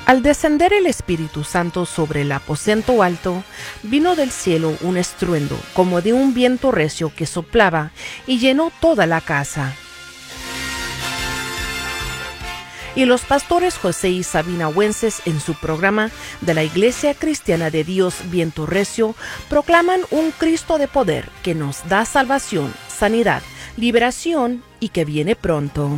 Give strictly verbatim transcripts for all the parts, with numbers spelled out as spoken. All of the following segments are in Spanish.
Al descender el Espíritu Santo sobre el aposento alto, vino del cielo un estruendo como de un viento recio que soplaba y llenó toda la casa. Y los pastores José y Sabina Wences, en su programa de la Iglesia Cristiana de Dios Viento Recio, proclaman un Cristo de poder que nos da salvación, sanidad, liberación y que viene pronto.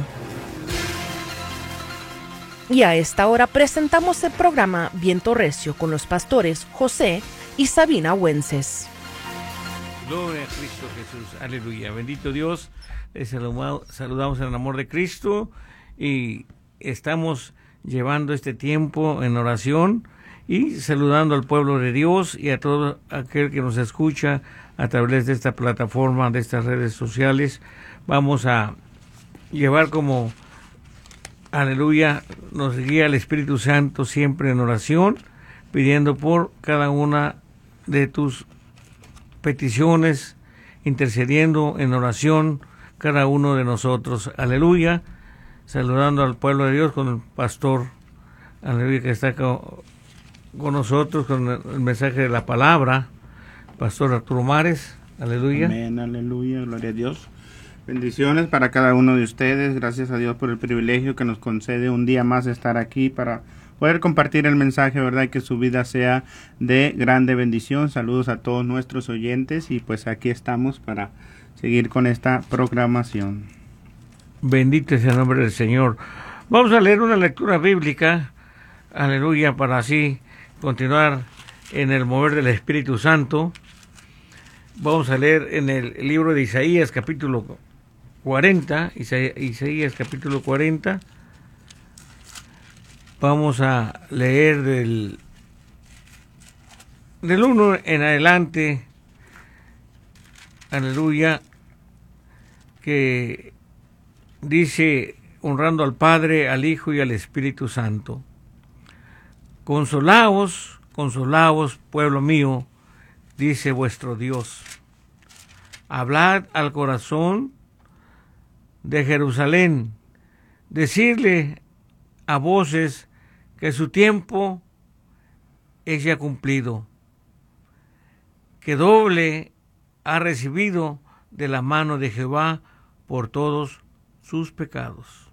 Y a esta hora presentamos el programa Viento Recio con los pastores José y Sabina Wences. Gloria a Cristo Jesús, aleluya. Bendito Dios, les saludamos en el amor de Cristo y estamos llevando este tiempo en oración y saludando al pueblo de Dios y a todo aquel que nos escucha a través de esta plataforma, de estas redes sociales. Vamos a llevar como, aleluya, nos guía el Espíritu Santo siempre en oración, pidiendo por cada una de tus peticiones, intercediendo en oración cada uno de nosotros, aleluya. Saludando al pueblo de Dios con el pastor, aleluya, que está con, con nosotros con el, el mensaje de la palabra, pastor Arturo Mares, aleluya. Amén, aleluya, gloria a Dios. Bendiciones para cada uno de ustedes, gracias a Dios por el privilegio que nos concede un día más estar aquí para poder compartir el mensaje, ¿verdad? Y que su vida sea de grande bendición. Saludos a todos nuestros oyentes y pues aquí estamos para seguir con esta programación. Bendito es el nombre del Señor. Vamos a leer una lectura bíblica, aleluya, para así continuar en el mover del Espíritu Santo. Vamos a leer en el libro de Isaías, capítulo cuarenta, Isaías, Isaías capítulo cuarenta. Vamos a leer del, del uno en adelante, aleluya, que dice, honrando al Padre, al Hijo y al Espíritu Santo. Consolaos, consolaos, pueblo mío, dice vuestro Dios. Hablad al corazón de Jerusalén, decirle a voces que su tiempo es ya cumplido, que doble ha recibido de la mano de Jehová por todos sus pecados.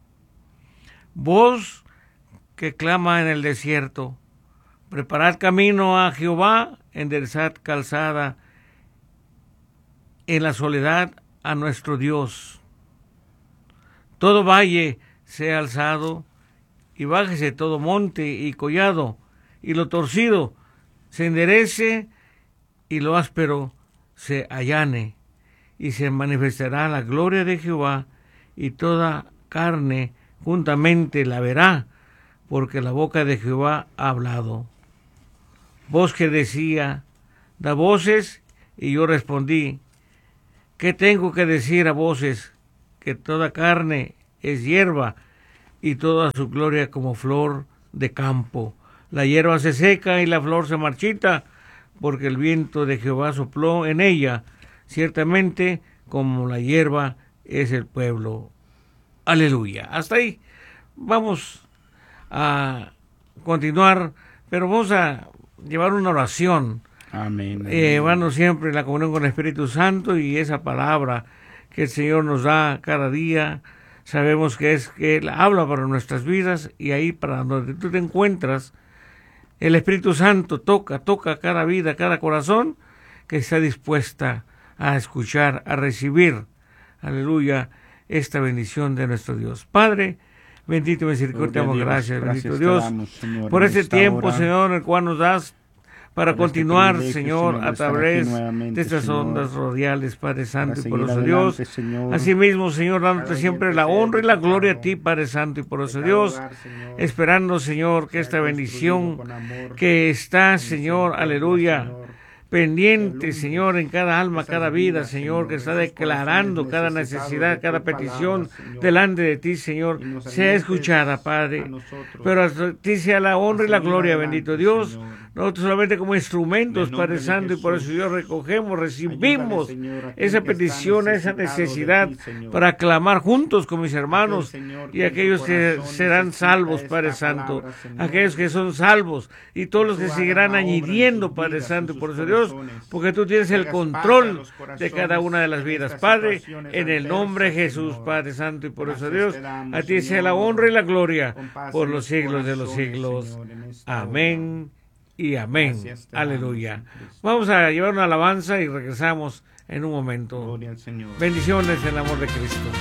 Voz que clama en el desierto, preparad camino a Jehová, enderezad calzada en la soledad a nuestro Dios. Todo valle sea alzado y bájese todo monte y collado, y lo torcido se enderece y lo áspero se allane, y se manifestará la gloria de Jehová, y toda carne juntamente la verá, porque la boca de Jehová ha hablado. Voz que decía, da voces, y yo respondí, ¿qué tengo que decir a voces? Que toda carne es hierba, y toda su gloria como flor de campo. La hierba se seca y la flor se marchita, porque el viento de Jehová sopló en ella. Ciertamente, como la hierba es el pueblo. Aleluya. Hasta ahí vamos a continuar, pero vamos a llevar una oración. Amén. Eh, llevando siempre la comunión con el Espíritu Santo y esa palabra que el Señor nos da cada día. Sabemos que es que Él habla para nuestras vidas, y ahí para donde tú te encuentras, el Espíritu Santo toca, toca cada vida, cada corazón que está dispuesta a escuchar, a recibir, aleluya, esta bendición de nuestro Dios. Padre, bendito misericordia, te damos gracias, gracias, bendito Dios, damos, Señor, por este tiempo, hora, Señor, el cual nos das para por continuar, este Señor, Señor, a través de estas Señor, ondas radiales, Padre Santo y seguir poroso adelante, Dios. Señor. Asimismo, Señor, dándote siempre la honra y la gloria a ti, Padre Santo y poroso Dios, hogar, Señor, esperando, Señor, que esta bendición con amor, que está, Señor, aleluya, Señor, pendiente, Señor, en cada alma, cada vida, Señor, que está declarando cada necesidad, cada petición delante de ti, Señor, sea escuchada, Padre. Pero a ti sea la honra y la gloria, bendito Dios. Nosotros solamente como instrumentos, Padre Santo, y por eso Dios recogemos, recibimos esa petición, esa necesidad para clamar juntos con mis hermanos y aquellos que serán salvos, Padre Santo, aquellos que son salvos y todos los que seguirán añadiendo, Padre Santo, y por eso Dios, porque tú tienes el control de cada una de las vidas, Padre, en el nombre de Jesús, Padre Santo, y por eso Dios, a ti sea la honra y la gloria por los siglos de los siglos. Amén y amén. Aleluya. Vamos a llevar una alabanza y regresamos en un momento. Bendiciones en el amor de Cristo.